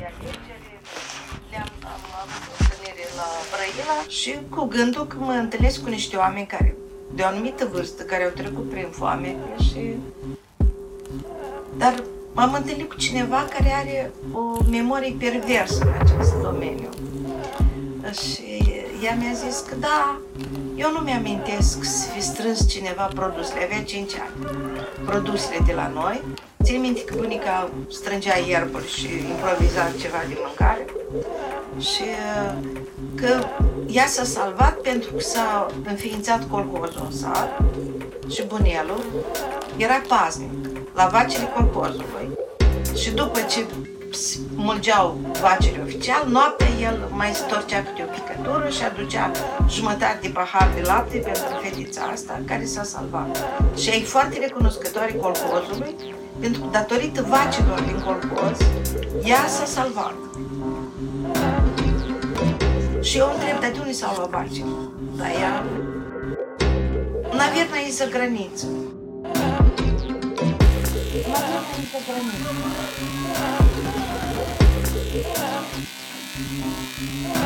am avut o întâlnire la Brăila și cu gândul că mă întâlnesc cu niște oameni care, de o anumită vârstă, care au trecut prin foame dar m-am întâlnit cu cineva care are o memorie perversă în acest domeniu. Și ea mi-a zis că da, eu nu mi-amintesc să fi strâns cineva produsele, avea 5 ani, produsele de la noi. Țin minte că bunica strângea ierburi și improviza ceva de mâncare și că ea s-a salvat pentru că s-a înființat colhozul în sat și bunelul era paznic la vacile colhozului și după ce mulgeau vacile oficial, noaptea el mai storcea câte o picătură și aducea jumătate de pahar de lapte pentru fetița asta care s-a salvat. Și e foarte recunoscătoare colhozului pentru că datorită vacilor din colhoz, ea s-a salvat. Și eu întreb, dar de unde s-au luat vacile? Dar ea... Наверное, из-за границы. Наверное, из-за границы.